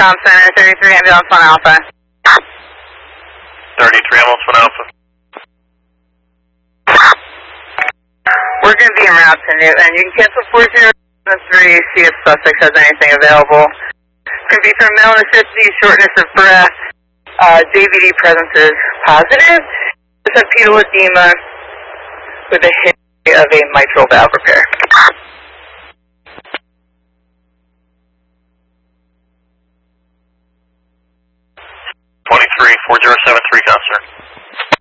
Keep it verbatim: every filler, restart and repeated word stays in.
Com Center, thirty-three ambulance one Alpha. thirty-three ambulance one Alpha. We're going to be en route to Newton. You can cancel four zero three, see if suspect has anything available. Confirm mental necessity, shortness of breath. Uh, J V D presence is positive. It's a pedal edema with a history of a mitral valve repair. twenty-three four zero